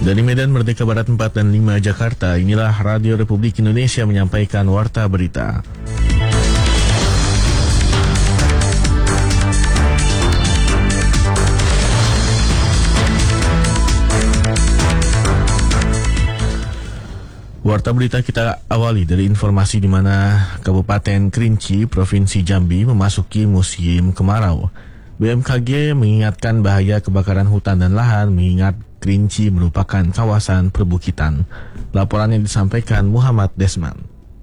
Dari Medan Merdeka Barat 4 dan 5 Jakarta, inilah Radio Republik Indonesia menyampaikan Warta Berita. Warta Berita kita awali dari informasi di mana Kabupaten Kerinci, Provinsi Jambi memasuki musim kemarau. BMKG mengingatkan bahaya kebakaran hutan dan lahan mengingat Kerinci merupakan kawasan perbukitan. Laporannya disampaikan Muhammad Desman.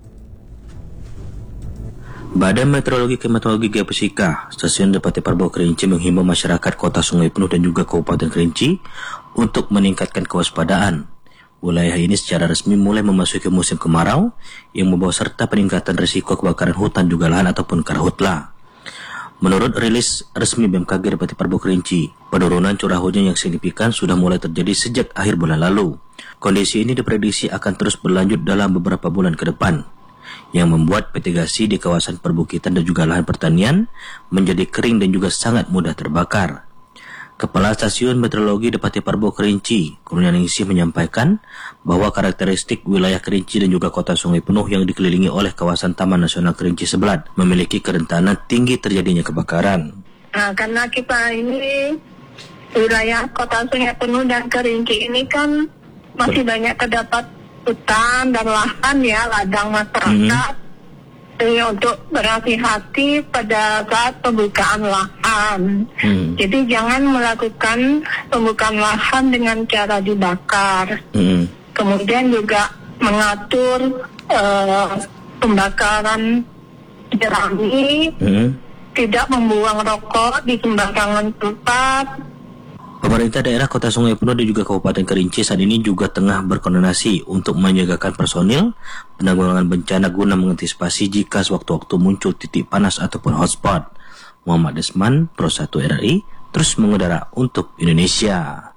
Badan Meteorologi Klimatologi Geofisika Stasiun Depati Parbo Kerinci menghimbau masyarakat Kota Sungai Penuh dan juga Kabupaten Kerinci untuk meningkatkan kewaspadaan. Wilayah ini secara resmi mulai memasuki musim kemarau yang membawa serta peningkatan risiko kebakaran hutan juga lahan ataupun karhutla. Menurut rilis resmi BMKG Depati Parbo Kerinci, penurunan curah hujan yang signifikan sudah mulai terjadi sejak akhir bulan lalu. Kondisi ini diprediksi akan terus berlanjut dalam beberapa bulan ke depan, yang membuat mitigasi di kawasan perbukitan dan juga lahan pertanian menjadi kering dan juga sangat mudah terbakar. Kepala Stasiun Meteorologi Depati Parbo Kerinci, Kurnianingsih menyampaikan bahwa karakteristik wilayah Kerinci dan juga Kota Sungai Penuh yang dikelilingi oleh kawasan Taman Nasional Kerinci Sebelat memiliki kerentanan tinggi terjadinya kebakaran. Nah, karena kita ini wilayah Kota Sungai Penuh dan Kerinci ini kan masih banyak terdapat hutan dan lahan ya, ladang masyarakat. Untuk berhati-hati pada saat pembukaan lahan. Jadi jangan melakukan pembukaan lahan dengan cara dibakar. Kemudian juga mengatur pembakaran jerami, tidak membuang rokok di sembarangan tempat. Pemerintah daerah Kota Sungai Penuh dan juga Kabupaten Kerinci saat ini juga tengah berkoordinasi untuk menyiagakan personil penanggulangan bencana guna mengantisipasi jika sewaktu-waktu muncul titik panas ataupun hotspot. Muhammad Desman, Pro 1 RRI, terus mengudara untuk Indonesia.